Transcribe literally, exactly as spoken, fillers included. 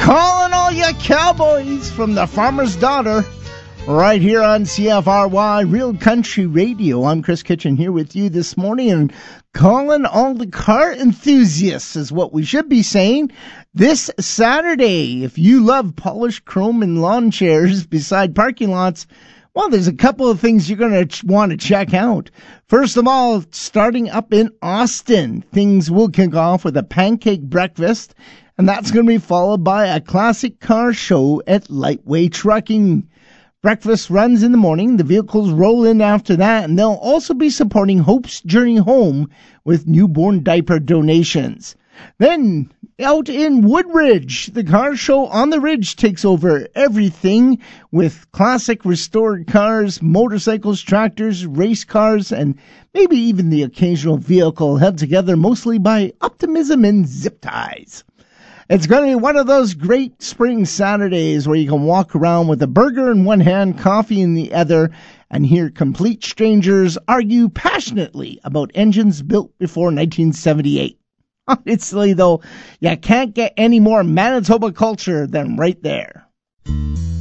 Calling all you cowboys from the farmer's daughter right here on C F R Y Real Country Radio. I'm Chris Kitchen here with you this morning, and calling all the car enthusiasts is what we should be saying this Saturday. If you love polished chrome and lawn chairs beside parking lots, well, there's a couple of things you're going to want to check out. First of all, starting up in Austin, things will kick off with a pancake breakfast, and that's going to be followed by a classic car show at Lightway Trucking. Breakfast runs in the morning, the vehicles roll in after that, and they'll also be supporting Hope's Journey Home with newborn diaper donations. Then, out in Woodridge, the car show on the Ridge takes over everything with classic restored cars, motorcycles, tractors, race cars, and maybe even the occasional vehicle held together mostly by optimism and zip ties. It's going to be one of those great spring Saturdays where you can walk around with a burger in one hand, coffee in the other, and hear complete strangers argue passionately about engines built before nineteen seventy-eight. Honestly, though, you can't get any more Manitoba culture than right there.